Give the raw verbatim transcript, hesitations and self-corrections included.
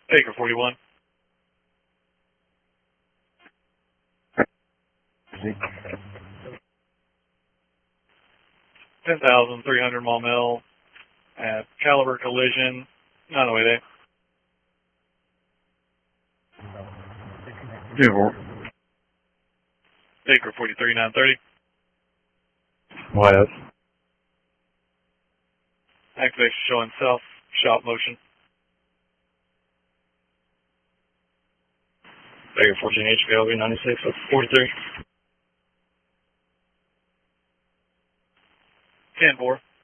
Baker forty-one. ten thousand three hundred Maumelle at Caliber Collision, on the way there. Two four. Baker forty-three nine thirty. Y S. Activation showing south shop motion. Baker fourteen H V L V ninety-six forty-three. ten four.